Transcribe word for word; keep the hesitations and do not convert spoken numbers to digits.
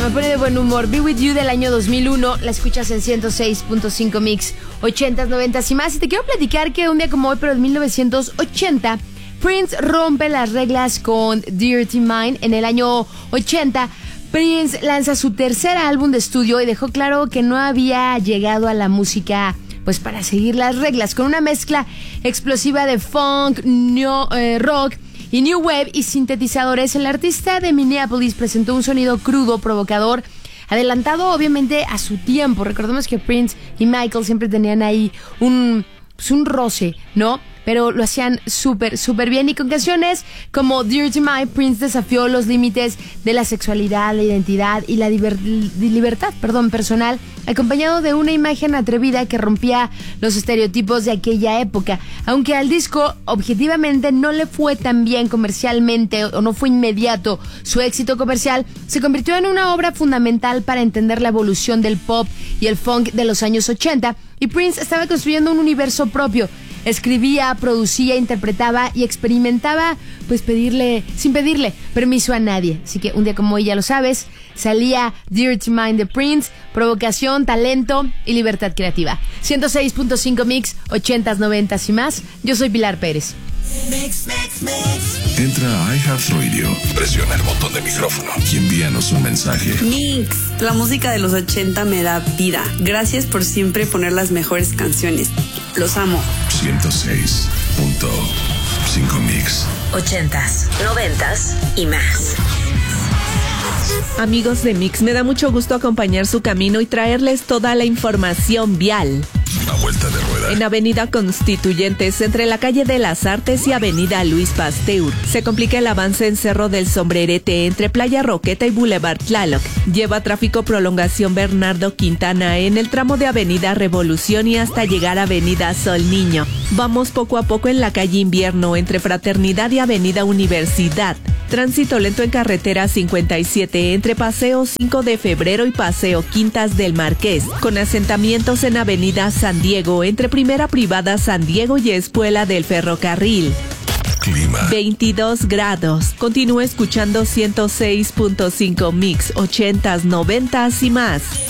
Me pone de buen humor. Be With You del año dos mil uno. La escuchas en ciento seis punto cinco Mix, ochentas, noventas y más. Y te quiero platicar que un día como hoy, pero en mil novecientos ochenta, Prince rompe las reglas con Dirty Mind. En el año ochenta, Prince lanza su tercer álbum de estudio y dejó claro que no había llegado a la música pues para seguir las reglas, con una mezcla explosiva de funk, new, eh, rock y new wave y sintetizadores. El artista de Minneapolis presentó un sonido crudo, provocador, adelantado obviamente a su tiempo. Recordemos que Prince y Michael siempre tenían ahí un, pues un roce, ¿no? Pero lo hacían súper, súper bien. Y con canciones como Dirty Mind, Prince desafió los límites de la sexualidad, la identidad y la liber- libertad perdón, personal, acompañado de una imagen atrevida que rompía los estereotipos de aquella época. Aunque al disco objetivamente no le fue tan bien comercialmente o no fue inmediato su éxito comercial, se convirtió en una obra fundamental para entender la evolución del pop y el funk de los años ochenta. Y Prince estaba construyendo un universo propio. Escribía, producía, interpretaba y experimentaba, pues pedirle, sin pedirle permiso a nadie. Así que un día como hoy, ya lo sabes, salía Dirty Mind de Prince, provocación, talento y libertad creativa. ciento seis punto cinco Mix, ochentas, noventas y más. Yo soy Pilar Pérez. Mix, mix, mix. Entra a iHeartRadio, presiona el botón de micrófono y envíanos un mensaje. Mix, la música de los ochenta me da vida. Gracias por siempre poner las mejores canciones. Los amo. ciento seis punto cinco Mix. Ochentas, noventas y más. Amigos de Mix, me da mucho gusto acompañar su camino y traerles toda la información vial. A vuelta de rueda. En Avenida Constituyentes, entre la calle de las Artes y Avenida Luis Pasteur, se complica el avance en Cerro del Sombrerete entre Playa Roqueta y Boulevard Tlaloc. Lleva tráfico prolongación Bernardo Quintana en el tramo de Avenida Revolución y hasta llegar a Avenida Sol Niño. Vamos poco a poco en la calle Invierno entre Fraternidad y Avenida Universidad. Tránsito lento en carretera cincuenta y siete entre Paseo cinco de Febrero y Paseo Quintas del Marqués, con asentamientos en Avenida San Diego entre Primera Privada San Diego y Espuela del Ferrocarril. Clima. veintidós grados. Continúa escuchando ciento seis punto cinco Mix, ochentas, noventas y más.